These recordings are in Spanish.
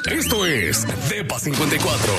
Esto es Depa 54.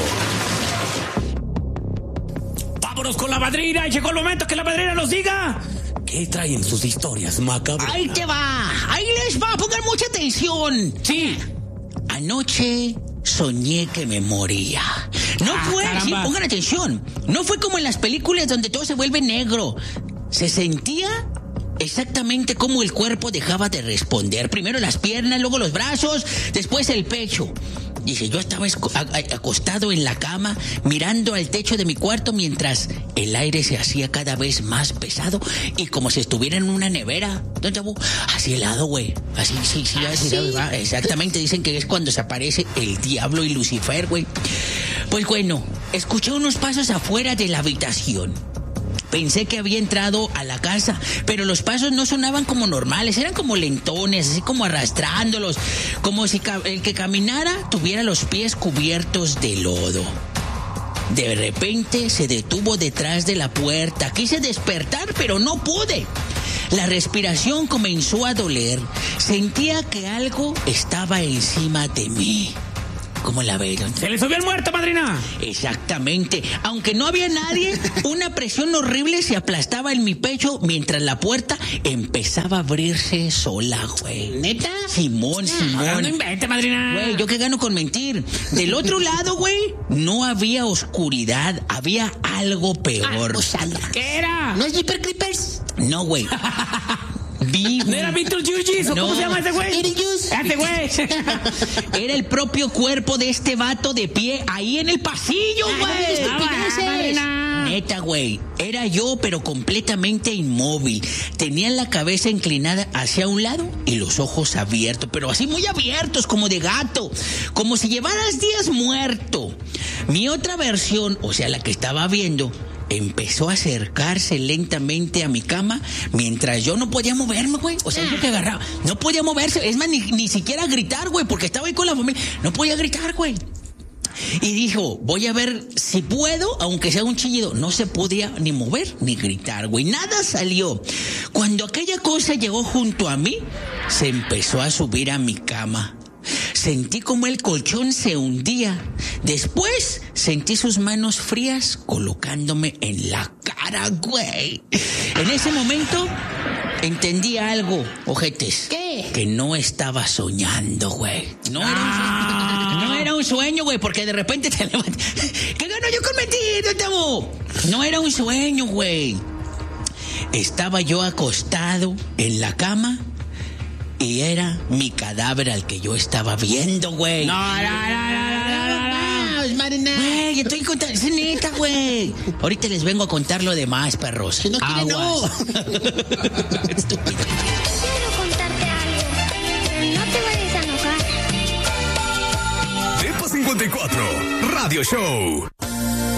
Vámonos con la madrina. Llegó el momento que la madrina nos diga qué traen sus historias macabras. Ahí te va. Ahí les va a poner mucha atención. Sí. Anoche soñé que me moría. No fue, caramba. sí, pongan atención. No fue como en las películas donde todo se vuelve negro. Se sentía exactamente como el cuerpo dejaba de responder. Primero las piernas, luego los brazos, después el pecho. Dice, yo estaba acostado en la cama, mirando al techo de mi cuarto mientras el aire se hacía cada vez más pesado y como si estuviera en una nevera. Así helado, güey. Así, sí, exactamente. Dicen que es cuando se aparece el diablo y Lucifer, güey. Pues bueno, escuché unos pasos afuera de la habitación. Pensé que había entrado a la casa, pero los pasos no sonaban como normales, eran como lentones, así como arrastrándolos, como si el que caminara tuviera los pies cubiertos de lodo. De repente se detuvo detrás de la puerta. Quise despertar, pero no pude. La respiración comenzó a doler. Sentía que algo estaba encima de mí. ¿Cómo la vieron? ¡Se le subió el muerto, madrina! Exactamente. Aunque no había nadie, una presión horrible se aplastaba en mi pecho mientras la puerta empezaba a abrirse sola, güey. ¿Neta? Simón. No invente, madrina. Güey, ¿yo qué gano con mentir? Del otro lado, güey, no había oscuridad. Había algo peor. ¿Qué era? ¿No es Jeepers Creepers? No, güey. ¿No era Beetlejuice? No. ¿Cómo se llama ese güey? ¡Ese güey! Era el propio cuerpo de este vato de pie ahí en el pasillo, güey. Neta, güey. Era yo, pero completamente inmóvil. Tenía la cabeza inclinada hacia un lado y los ojos abiertos, pero así muy abiertos, como de gato. Como si llevaras días muerto. Mi otra versión, o sea, la que estaba viendo, empezó a acercarse lentamente a mi cama mientras yo no podía moverme, güey. O sea, yo que agarraba. No podía moverse. Es más, ni siquiera gritar, güey, porque estaba ahí con la familia. No podía gritar, güey. Y dijo, voy a ver si puedo, aunque sea un chillido. No se podía ni mover ni gritar, güey. Nada salió. Cuando aquella cosa llegó junto a mí, se empezó a subir a mi cama. Sentí como el colchón se hundía. Después sentí sus manos frías colocándome en la cara, güey. En ese momento entendí algo, ojetes. ¿Qué? Que no estaba soñando, güey. No era un sueño, güey, porque de repente te levantas. ¿Qué gano yo con mentir, Tavo? No era un sueño, güey. Estaba yo acostado en la cama. Y era mi cadáver al que yo estaba viendo, güey. No. Güey, estoy contando, es neta, güey. Ahorita les vengo a contar lo demás, perros. Si no quieren, no. Estúpido. Quiero contarte algo, pero no te vayas a enojar. Depa 54 Radio Show.